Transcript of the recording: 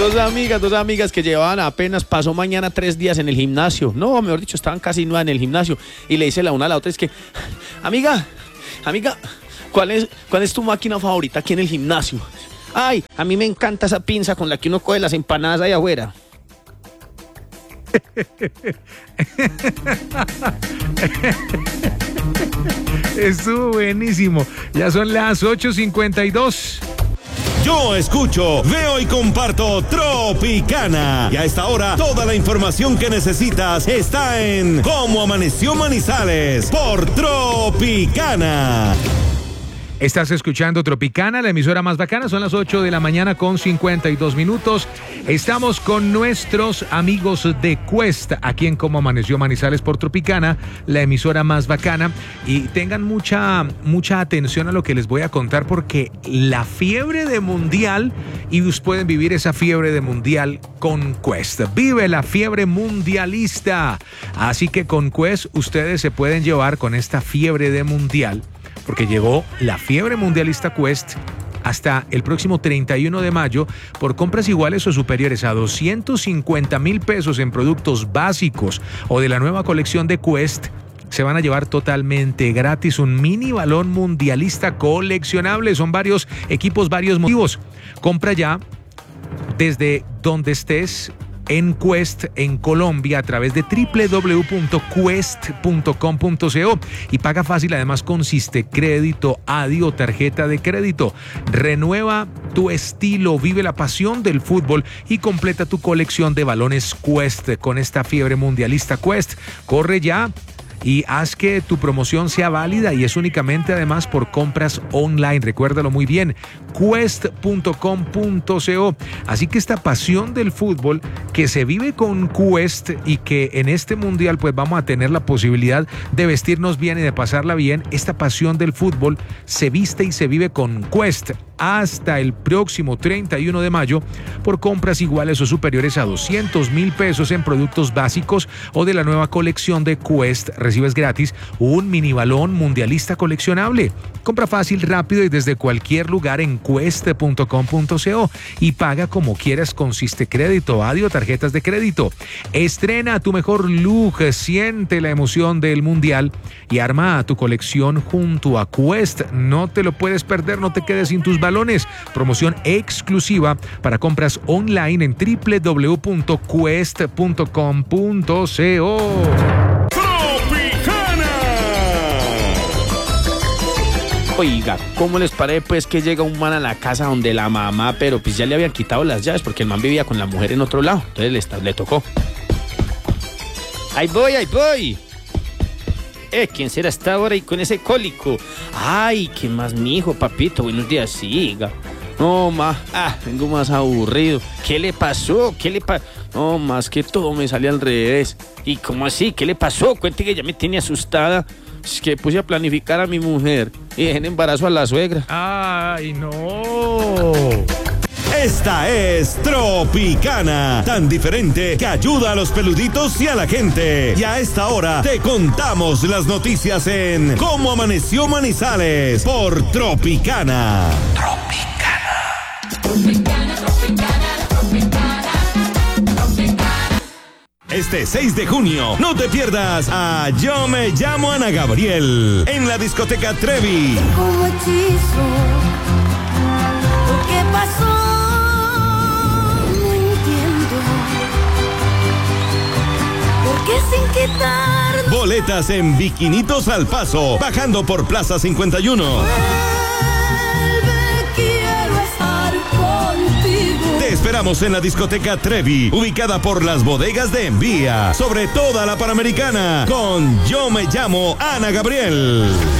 Dos amigas que llevaban apenas, pasó mañana 3 días en el gimnasio. No, mejor dicho, estaban casi nuevas en el gimnasio. Y le dice la una a la otra, es que, amiga, ¿cuál es tu máquina favorita aquí en el gimnasio? Ay, a mí me encanta esa pinza con la que uno coge las empanadas ahí afuera. Estuvo buenísimo. Ya son las 8:52. Yo escucho, veo y comparto Tropicana. Y a esta hora, toda la información que necesitas está en Cómo Amaneció Manizales por Tropicana. Estás escuchando Tropicana, la emisora más bacana. Son las 8 de la mañana con 52 minutos. Estamos con nuestros amigos de Quest, aquí en Cómo Amaneció Manizales por Tropicana, la emisora más bacana. Y tengan mucha atención a lo que les voy a contar, porque la fiebre de mundial, y ustedes pueden vivir esa fiebre de mundial con Quest. Vive la fiebre mundialista. Así que con Quest ustedes se pueden llevar con esta fiebre de mundial, porque llegó la fiebre mundialista Quest hasta el próximo 31 de mayo por compras iguales o superiores a 250,000 pesos en productos básicos o de la nueva colección de Quest. Se van a llevar totalmente gratis un mini balón mundialista coleccionable. Son varios equipos, varios motivos. Compra ya desde donde estés en Quest en Colombia a través de www.quest.com.co y paga fácil, además con Crédito, ADI o tarjeta de crédito. Renueva tu estilo, vive la pasión del fútbol y completa tu colección de balones Quest con esta fiebre mundialista Quest. Corre ya y haz que tu promoción sea válida, y es únicamente además por compras online. Recuérdalo muy bien, quest.com.co. Así que esta pasión del fútbol que se vive con Quest, y que en este mundial pues vamos a tener la posibilidad de vestirnos bien y de pasarla bien, esta pasión del fútbol se viste y se vive con Quest hasta el próximo 31 de mayo por compras iguales o superiores a 200,000 pesos en productos básicos o de la nueva colección de Quest. Recibes gratis un mini balón mundialista coleccionable. Compra fácil, rápido y desde cualquier lugar en quest.com.co y paga como quieras con Crédito, ADI o tarjetas de crédito. Estrena tu mejor look, siente la emoción del mundial y arma tu colección junto a Quest. No te lo puedes perder, no te quedes sin tus balones. Promoción exclusiva para compras online en www.quest.com.co. Oiga, ¿cómo les parece pues que llega un man a la casa donde la mamá, pero pues ya le habían quitado las llaves porque el man vivía con la mujer en otro lado? Entonces le tocó. Ahí voy. ¿Quién será hasta ahora y con ese cólico? Ay, ¿qué más, mijo, papito? Buenos días, siga. No, vengo más aburrido. ¿Qué le pasó? No, más que todo me sale al revés. ¿Y cómo así? ¿Qué le pasó? Cuente que ya me tiene asustada. Es que puse a planificar a mi mujer y dejé en embarazo a la suegra. ¡Ay, no! Esta es Tropicana, tan diferente que ayuda a los peluditos y a la gente. Y a esta hora te contamos las noticias en Cómo Amaneció Manizales por Tropicana. Tropicana. Este 6 de junio, no te pierdas a Yo Me Llamo Ana Gabriel en la discoteca Trevi. Como hechizo, ¿qué pasó? No entiendo. ¿Por qué sin quitar? Boletas en Bikinitos al Paso, bajando por Plaza 51. Te esperamos en la discoteca Trevi, ubicada por las bodegas de Envía, sobre toda la Panamericana, con Yo Me Llamo Ana Gabriel.